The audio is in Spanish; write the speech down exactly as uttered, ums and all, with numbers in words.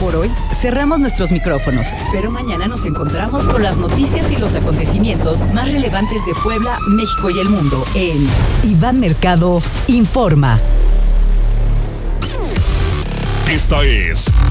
Por hoy cerramos nuestros micrófonos, pero mañana nos encontramos con las noticias y los acontecimientos más relevantes de Puebla, México y el mundo en Iván Mercado Informa. Esta es